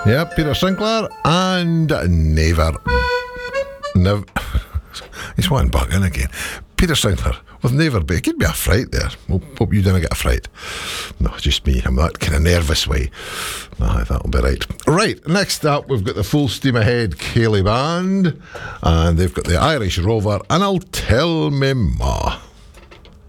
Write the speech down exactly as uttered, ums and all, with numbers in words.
Yeah, Peter Sinclair and Never. Never. He's one bug in again. Peter Sinclair with Never Be. It could be a fright there. Hope, hope you didn't get a fright. No, just me. I'm that kind of nervous way. No, that'll be right. Right, next up, we've got the Full Steam Ahead Ceilidh Band, and they've got the Irish Rover, and I'll Tell Me Ma.